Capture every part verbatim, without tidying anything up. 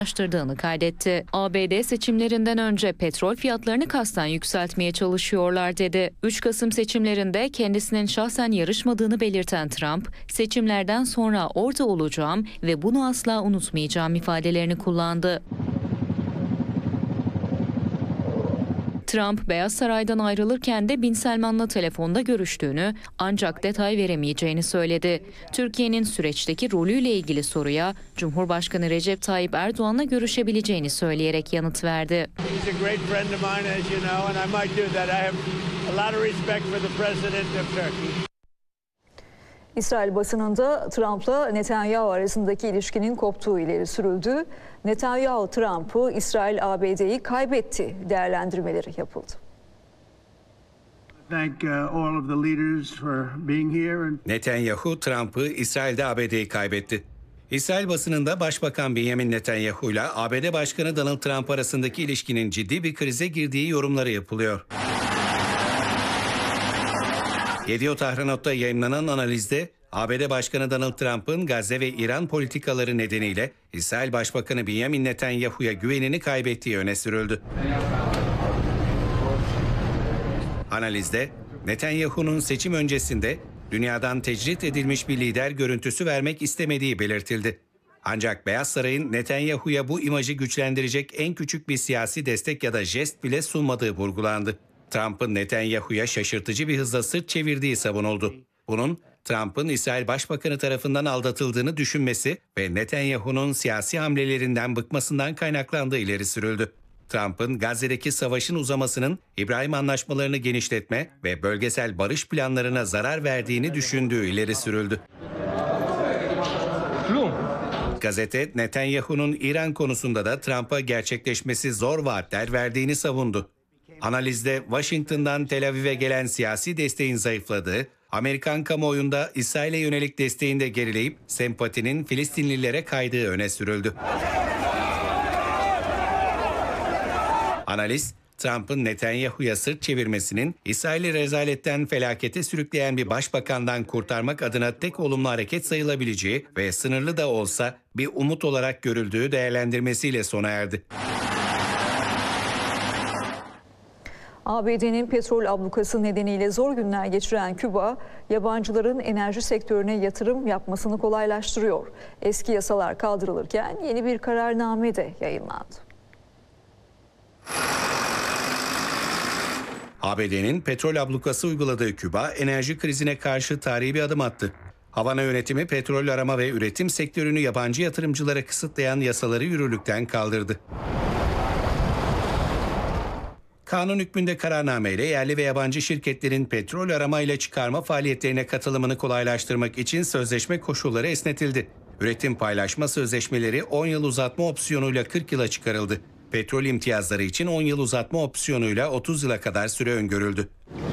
...araştırdığını kaydetti. A B D seçimlerinden önce petrol fiyatlarını kasten yükseltmeye çalışıyorlar dedi. üç Kasım seçimlerinde kendisinin şahsen yarışmadığını belirten Trump, seçimlerden sonra orada olacağım ve bunu asla unutmayacağım ifadelerini kullandı. Trump, Beyaz Saray'dan ayrılırken de Bin Selman'la telefonda görüştüğünü ancak detay veremeyeceğini söyledi. Türkiye'nin süreçteki rolüyle ilgili soruya Cumhurbaşkanı Recep Tayyip Erdoğan'la görüşebileceğini söyleyerek yanıt verdi. İsrail basınında Trump'la Netanyahu arasındaki ilişkinin koptuğu ileri sürüldü. Netanyahu, Trump'ı İsrail A B D'yi kaybetti değerlendirmeleri yapıldı. Netanyahu, Trump'ı İsrail'de A B D'yi kaybetti. İsrail basınında Başbakan Benjamin Netanyahu ile A B D Başkanı Donald Trump arasındaki ilişkinin ciddi bir krize girdiği yorumları yapılıyor. Yediot Ahronot'ta yayınlanan analizde A B D Başkanı Donald Trump'ın Gazze ve İran politikaları nedeniyle İsrail Başbakanı Benjamin Netanyahu'ya güvenini kaybettiği öne sürüldü. Analizde Netanyahu'nun seçim öncesinde dünyadan tecrit edilmiş bir lider görüntüsü vermek istemediği belirtildi. Ancak Beyaz Saray'ın Netanyahu'ya bu imajı güçlendirecek en küçük bir siyasi destek ya da jest bile sunmadığı vurgulandı. Trump'ın Netanyahu'ya şaşırtıcı bir hızla sırt çevirdiği savunuldu. Bunun Trump'ın İsrail Başbakanı tarafından aldatıldığını düşünmesi ve Netanyahu'nun siyasi hamlelerinden bıkmasından kaynaklandığı ileri sürüldü. Trump'ın Gazze'deki savaşın uzamasının İbrahim Anlaşmalarını genişletme ve bölgesel barış planlarına zarar verdiğini düşündüğü ileri sürüldü. Gazete, Netanyahu'nun İran konusunda da Trump'a gerçekleşmesi zor vaatler verdiğini savundu. Analizde Washington'dan Tel Aviv'e gelen siyasi desteğin zayıfladığı, Amerikan kamuoyunda İsrail'e yönelik desteğinde gerileyip sempatinin Filistinlilere kaydığı öne sürüldü. Analiz, Trump'ın Netanyahu'ya sırt çevirmesinin İsrail'i rezaletten felakete sürükleyen bir başbakandan kurtarmak adına tek olumlu hareket sayılabileceği ve sınırlı da olsa bir umut olarak görüldüğü değerlendirmesiyle sona erdi. A B D'nin petrol ablukası nedeniyle zor günler geçiren Küba, yabancıların enerji sektörüne yatırım yapmasını kolaylaştırıyor. Eski yasalar kaldırılırken yeni bir kararname de yayınlandı. A B D'nin petrol ablukası uyguladığı Küba, enerji krizine karşı tarihi bir adım attı. Havana yönetimi petrol arama ve üretim sektörünü yabancı yatırımcılara kısıtlayan yasaları yürürlükten kaldırdı. Kanun hükmünde kararnameyle yerli ve yabancı şirketlerin petrol arama ile çıkarma faaliyetlerine katılımını kolaylaştırmak için sözleşme koşulları esnetildi. Üretim paylaşma sözleşmeleri on yıl uzatma opsiyonuyla kırk yıla çıkarıldı. Petrol imtiyazları için on yıl uzatma opsiyonuyla otuz yıla kadar süre öngörüldü.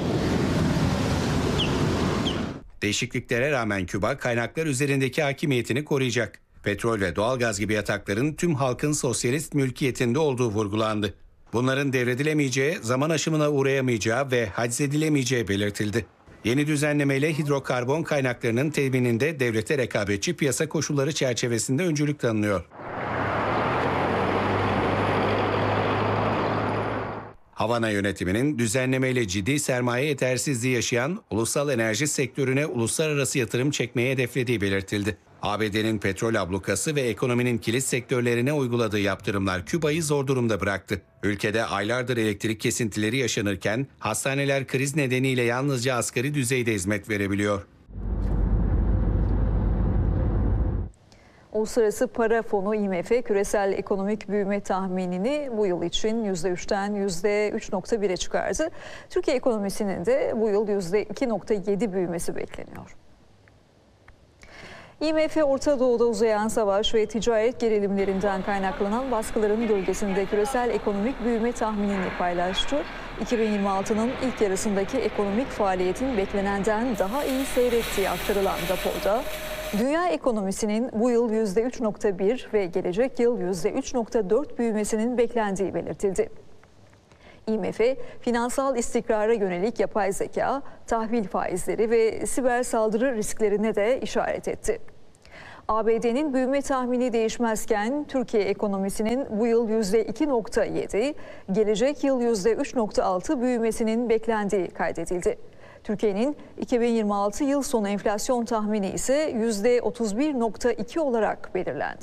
Değişikliklere rağmen Küba kaynaklar üzerindeki hakimiyetini koruyacak. Petrol ve doğalgaz gibi yatakların tüm halkın sosyalist mülkiyetinde olduğu vurgulandı. Bunların devredilemeyeceği, zaman aşımına uğrayamayacağı ve haczedilemeyeceği belirtildi. Yeni düzenlemeyle hidrokarbon kaynaklarının temininde devlete rekabetçi piyasa koşulları çerçevesinde öncülük tanınıyor. Havana yönetiminin düzenlemeyle ciddi sermaye yetersizliği yaşayan ulusal enerji sektörüne uluslararası yatırım çekmeye hedeflediği belirtildi. A B D'nin petrol ablukası ve ekonominin kilit sektörlerine uyguladığı yaptırımlar Küba'yı zor durumda bıraktı. Ülkede aylardır elektrik kesintileri yaşanırken hastaneler kriz nedeniyle yalnızca asgari düzeyde hizmet verebiliyor. Uluslararası Para Fonu I M F küresel ekonomik büyüme tahminini bu yıl için yüzde üçten yüzde üç nokta bire çıkardı. Türkiye ekonomisinin de bu yıl yüzde iki nokta yedi büyümesi bekleniyor. I M F, Orta Doğu'da uzayan savaş ve ticaret gerilimlerinden kaynaklanan baskıların gölgesinde küresel ekonomik büyüme tahminini paylaştı. iki bin yirmi altının ilk yarısındaki ekonomik faaliyetin beklenenden daha iyi seyrettiği aktarılan raporda, dünya ekonomisinin bu yıl yüzde üç nokta bir ve gelecek yıl yüzde üç nokta dört büyümesinin beklendiği belirtildi. I M F, finansal istikrara yönelik yapay zeka, tahvil faizleri ve siber saldırı risklerine de işaret etti. A B D'nin büyüme tahmini değişmezken Türkiye ekonomisinin bu yıl yüzde iki nokta yedi, gelecek yıl yüzde üç nokta altı büyümesinin beklendiği kaydedildi. Türkiye'nin iki bin yirmi altı yıl sonu enflasyon tahmini ise yüzde otuz bir nokta iki olarak belirlendi.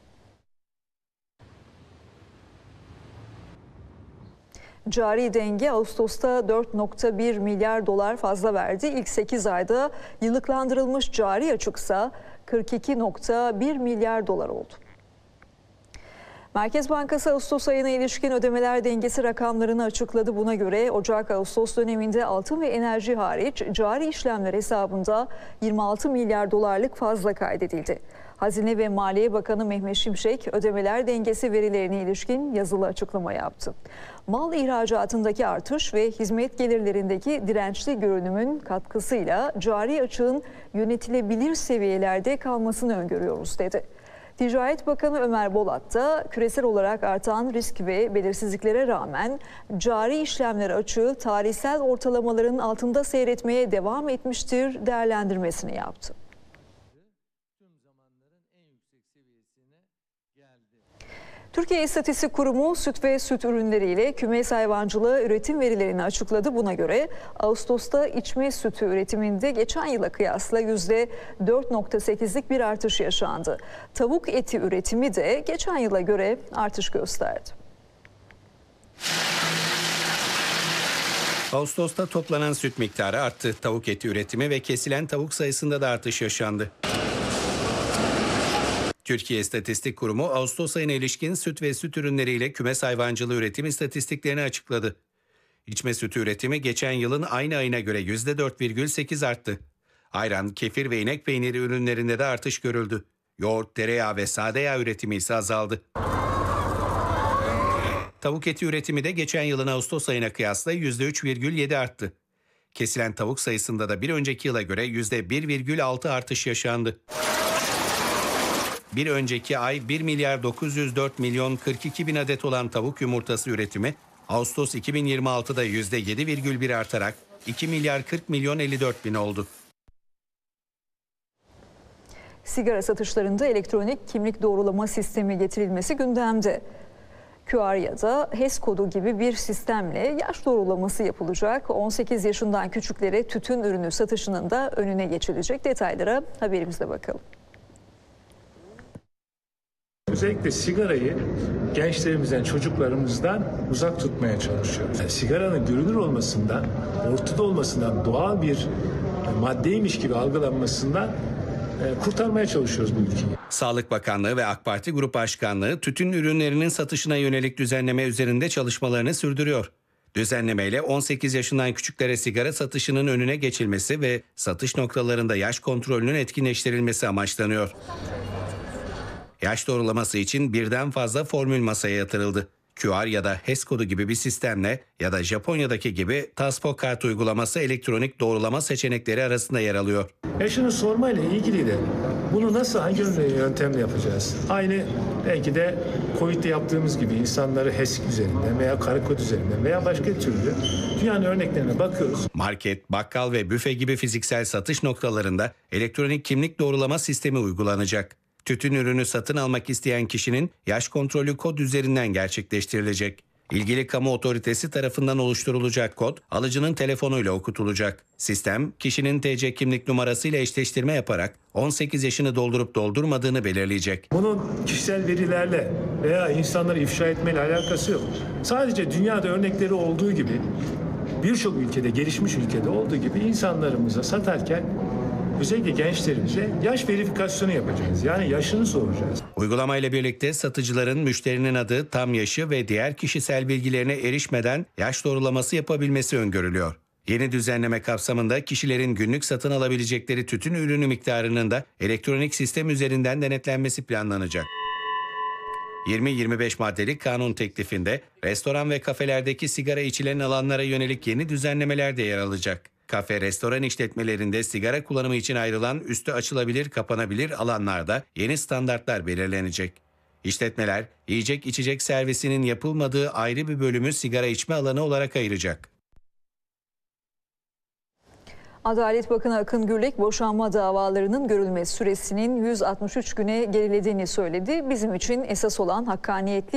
Cari denge Ağustos'ta dört nokta bir milyar dolar fazla verdi. İlk sekiz ayda yıllıklandırılmış cari açıksa kırk iki nokta bir milyar dolar oldu. Merkez Bankası Ağustos ayına ilişkin ödemeler dengesi rakamlarını açıkladı. Buna göre Ocak-Ağustos döneminde altın ve enerji hariç cari işlemler hesabında yirmi altı milyar dolarlık fazla kaydedildi. Hazine ve Maliye Bakanı Mehmet Şimşek ödemeler dengesi verilerine ilişkin yazılı açıklama yaptı. Mal ihracatındaki artış ve hizmet gelirlerindeki dirençli görünümün katkısıyla cari açığın yönetilebilir seviyelerde kalmasını öngörüyoruz dedi. Ticaret Bakanı Ömer Bolat da küresel olarak artan risk ve belirsizliklere rağmen cari işlemler açığı tarihsel ortalamaların altında seyretmeye devam etmiştir değerlendirmesini yaptı. Türkiye İstatistik Kurumu süt ve süt ürünleriyle kümes hayvancılığı üretim verilerini açıkladı. Buna göre Ağustos'ta içme sütü üretiminde geçen yıla kıyasla yüzde dört nokta sekizlik bir artış yaşandı. Tavuk eti üretimi de geçen yıla göre artış gösterdi. Ağustos'ta toplanan süt miktarı arttı. Tavuk eti üretimi ve kesilen tavuk sayısında da artış yaşandı. Türkiye İstatistik Kurumu Ağustos ayına ilişkin süt ve süt ürünleriyle kümes hayvancılığı üretim istatistiklerini açıkladı. İçme sütü üretimi geçen yılın aynı ayına göre yüzde dört virgül sekiz arttı. Ayran, kefir ve inek peyniri ürünlerinde de artış görüldü. Yoğurt, tereyağı ve sade yağ üretimi ise azaldı. Tavuk eti üretimi de geçen yılın Ağustos ayına kıyasla yüzde üç virgül yedi arttı. Kesilen tavuk sayısında da bir önceki yıla göre yüzde bir virgül altı artış yaşandı. Bir önceki ay bir milyar dokuz yüz dört milyon kırk iki bin adet olan tavuk yumurtası üretimi Ağustos iki bin yirmi altıda yüzde yedi virgül bir artarak iki milyar kırk milyon elli dört bin oldu. Sigara satışlarında elektronik kimlik doğrulama sistemi getirilmesi gündemde. Q R ya da H E S kodu gibi bir sistemle yaş doğrulaması yapılacak. on sekiz yaşından küçüklere tütün ürünü satışının da önüne geçilecek. Detaylara haberimizde bakalım. Özellikle sigarayı gençlerimizden, çocuklarımızdan uzak tutmaya çalışıyoruz. Yani sigaranın görünür olmasından, ortada olmasından, doğal bir maddeymiş gibi algılanmasından kurtarmaya çalışıyoruz bu ülkeyi. Sağlık Bakanlığı ve AK Parti Grup Başkanlığı tütün ürünlerinin satışına yönelik düzenleme üzerinde çalışmalarını sürdürüyor. Düzenlemeyle on sekiz yaşından küçüklere sigara satışının önüne geçilmesi ve satış noktalarında yaş kontrolünün etkinleştirilmesi amaçlanıyor. Yaş doğrulaması için birden fazla formül masaya yatırıldı. Q R ya da H E S kodu gibi bir sistemle ya da Japonya'daki gibi Taspo kart uygulaması elektronik doğrulama seçenekleri arasında yer alıyor. Yaşını sormayla ilgili de bunu nasıl, hangi yöntemle yapacağız? Aynı belki de Covid'de yaptığımız gibi insanları H E S üzerinden veya kara kod üzerinden veya başka türlü dünyanın örneklerine bakıyoruz. Market, bakkal ve büfe gibi fiziksel satış noktalarında elektronik kimlik doğrulama sistemi uygulanacak. Tütün ürünü satın almak isteyen kişinin yaş kontrolü kod üzerinden gerçekleştirilecek. İlgili kamu otoritesi tarafından oluşturulacak kod alıcının telefonuyla okutulacak. Sistem kişinin T C kimlik numarasıyla eşleştirme yaparak on sekiz yaşını doldurup doldurmadığını belirleyecek. Bunun kişisel verilerle veya insanları ifşa etmeyle alakası yok. Sadece dünyada örnekleri olduğu gibi birçok ülkede, gelişmiş ülkede olduğu gibi insanlarımıza satarken özellikle gençlerimize yaş verifikasyonu yapacağız. Yani yaşını soracağız. Uygulamayla birlikte satıcıların müşterinin adı, tam yaşı ve diğer kişisel bilgilerine erişmeden yaş doğrulaması yapabilmesi öngörülüyor. Yeni düzenleme kapsamında kişilerin günlük satın alabilecekleri tütün ürünü miktarının da elektronik sistem üzerinden denetlenmesi planlanacak. yirmi yirmi beş maddelik kanun teklifinde restoran ve kafelerdeki sigara içilen alanlara yönelik yeni düzenlemeler de yer alacak. Kafe, restoran işletmelerinde sigara kullanımı için ayrılan üstü açılabilir, kapanabilir alanlarda yeni standartlar belirlenecek. İşletmeler, yiyecek içecek servisinin yapılmadığı ayrı bir bölümü sigara içme alanı olarak ayıracak. Adalet Bakanı Akın Gürlek boşanma davalarının görülme süresinin yüz altmış üç güne gerilediğini söyledi. Bizim için esas olan hakkaniyetli